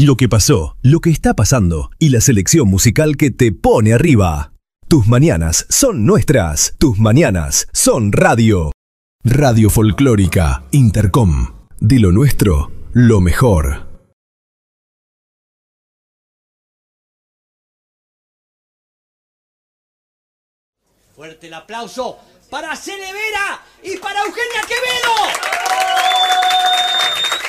lo que pasó, lo que está pasando y la selección musical que te pone arriba. Tus mañanas son nuestras, tus mañanas son radio. Radio Folclórica Intercom. De lo nuestro, lo mejor. Fuerte el aplauso para Cele Vera y para Eugenia Quevedo.